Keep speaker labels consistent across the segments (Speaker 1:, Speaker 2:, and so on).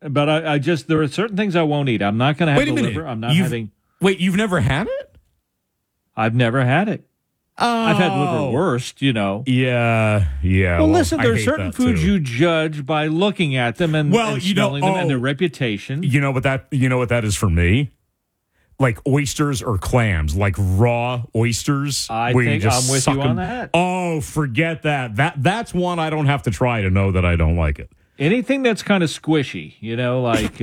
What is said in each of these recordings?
Speaker 1: but I just there are certain things I won't eat. I'm not going to have the liver. I'm not having.
Speaker 2: Wait, you've never had it?
Speaker 1: I've never had it.
Speaker 2: Oh.
Speaker 1: I've had liverwurst,
Speaker 2: Yeah.
Speaker 1: Well, listen, there are certain foods you judge by looking at them and smelling them and their reputation.
Speaker 2: You know what that is for me? Like oysters or clams, like raw oysters.
Speaker 1: I think I'm with you on that.
Speaker 2: Oh, forget that. That's one I don't have to try to know that I don't like it.
Speaker 1: Anything that's kind of squishy, like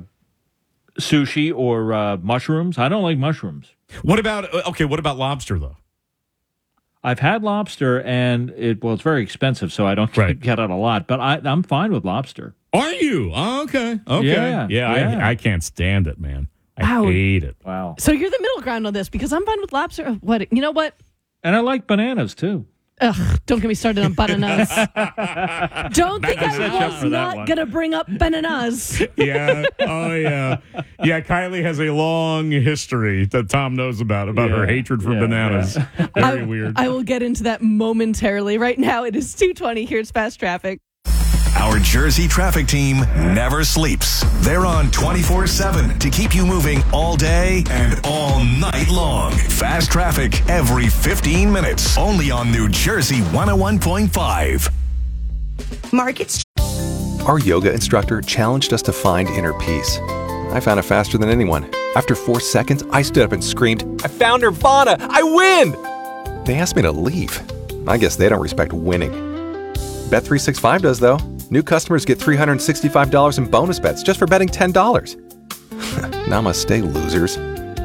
Speaker 1: sushi or mushrooms. I don't like mushrooms.
Speaker 2: What about lobster, though?
Speaker 1: I've had lobster, and it's very expensive, so I don't get it a lot. But I'm fine with lobster.
Speaker 2: Are you? Oh, okay.
Speaker 1: Yeah.
Speaker 2: I can't stand it, man. I hate it.
Speaker 1: Wow.
Speaker 3: So you're the middle ground on this because I'm fine with lobster. What? You know what?
Speaker 1: And I like bananas, too.
Speaker 3: Ugh, don't get me started on bananas. Don't think I was not going to bring up bananas.
Speaker 2: Yeah. Oh, yeah. Yeah, Kylie has a long history that Tom knows about her hatred for bananas. Yeah. Very weird.
Speaker 3: I will get into that momentarily. Right now, it is 2:20. Here's Fast Traffic.
Speaker 4: Our Jersey traffic team never sleeps. They're on 24/7 to keep you moving all day and all night long. Fast traffic every 15 minutes. Only on New Jersey 101.5.
Speaker 5: Markets.
Speaker 6: Our yoga instructor challenged us to find inner peace. I found it faster than anyone. After 4 seconds, I stood up and screamed, "I found Nirvana! I win!" They asked me to leave. I guess they don't respect winning. Bet365 does, though. New customers get $365 in bonus bets just for betting $10. Namaste, losers.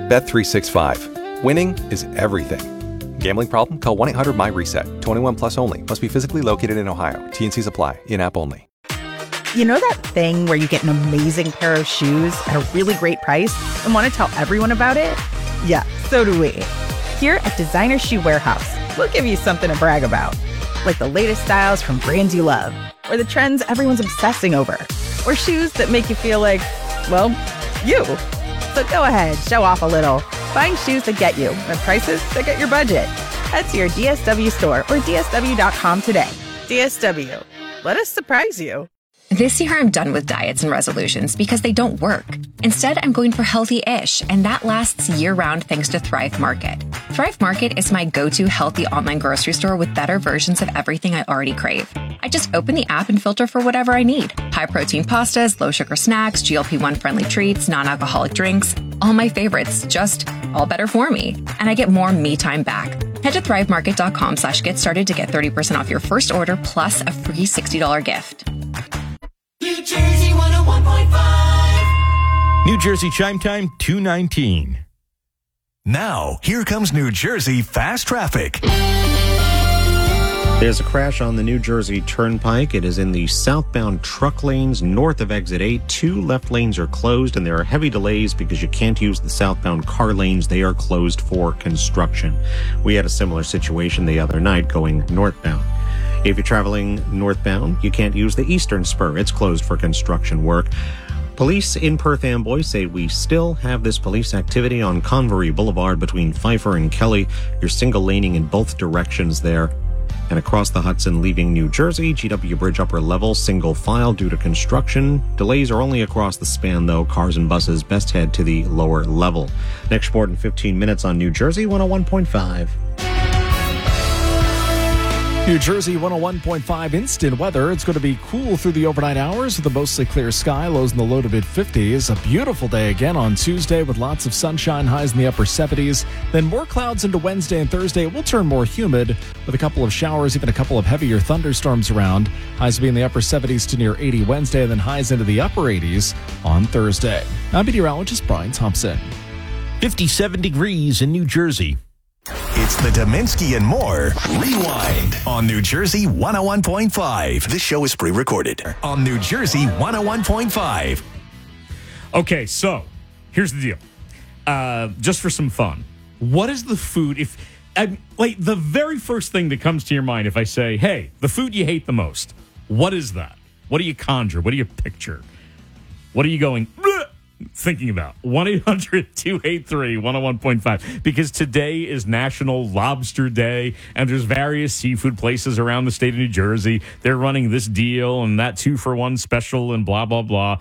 Speaker 6: Bet365. Winning is everything. Gambling problem? Call 1-800-MY-RESET. 21 plus only. Must be physically located in Ohio. T&Cs apply. In-app only.
Speaker 5: You know that thing where you get an amazing pair of shoes at a really great price and want to tell everyone about it? Yeah, so do we. Here at Designer Shoe Warehouse, we'll give you something to brag about. Like the latest styles from brands you love, or the trends everyone's obsessing over, or shoes that make you feel like, well, you. So go ahead, show off a little. Find shoes that get you at prices that get your budget. Head to your DSW store or DSW.com today. DSW. Let us surprise you.
Speaker 7: This year, I'm done with diets and resolutions because they don't work. Instead, I'm going for healthy-ish, and that lasts year-round thanks to Thrive Market. Thrive Market is my go-to healthy online grocery store with better versions of everything I already crave. I just open the app and filter for whatever I need. High-protein pastas, low-sugar snacks, GLP-1 friendly treats, non-alcoholic drinks. All my favorites, just all better for me. And I get more me time back. Head to thrivemarket.com/get started to get 30% off your first order plus a free $60 gift.
Speaker 8: New Jersey 101.5.
Speaker 9: New Jersey Chime Time 2:19.
Speaker 4: Now, here comes New Jersey Fast Traffic.
Speaker 10: There's a crash on the New Jersey Turnpike. It is in the southbound truck lanes north of Exit 8. 2 left lanes are closed, and there are heavy delays because you can't use the southbound car lanes. They are closed for construction. We had a similar situation the other night going northbound. If you're traveling northbound, you can't use the eastern spur. It's closed for construction work. Police in Perth Amboy say we still have this police activity on Convery Boulevard between Pfeiffer and Kelly. You're single laning in both directions there. And across the Hudson leaving New Jersey, GW Bridge upper level, single file due to construction. Delays are only across the span, though. Cars and buses best head to the lower level. Next report in 15 minutes on New Jersey 101.5.
Speaker 11: New Jersey 101.5 instant weather. It's going to be cool through the overnight hours with a mostly clear sky, lows in the low to mid-50s. A beautiful day again on Tuesday with lots of sunshine, highs in the upper 70s. Then more clouds into Wednesday and Thursday. It will turn more humid with a couple of showers, even a couple of heavier thunderstorms around. Highs will be in the upper 70s to near 80 Wednesday, and then highs into the upper 80s on Thursday. I'm meteorologist Brian Thompson.
Speaker 9: 57 degrees in New Jersey.
Speaker 4: It's the Dominski and More Rewind on New Jersey 101.5. This show is pre-recorded on New Jersey 101.5.
Speaker 2: Okay, so here's the deal. Just for some fun, what is the food? Like the very first thing that comes to your mind if I say, "Hey, the food you hate the most," what is that? What do you conjure? What do you picture? What are you going? Thinking about 1-800-283-101.5 because today is National Lobster Day and there's various seafood places around the state of New Jersey. They're running this deal and that 2-for-1 special and blah, blah, blah.